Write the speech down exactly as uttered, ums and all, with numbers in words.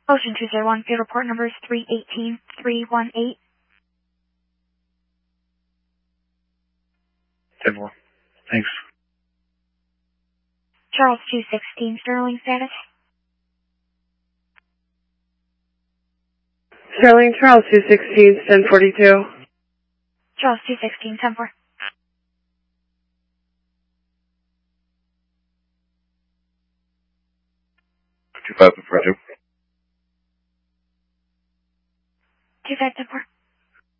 Ocean two zero one, field report number is three eighteen three one eight. ten four. Thanks. Charles two sixteen, Sterling status. Sterling, Charles two sixteen, ten forty-two. Charles two sixteen, ten four. two five ten four. two five ten four.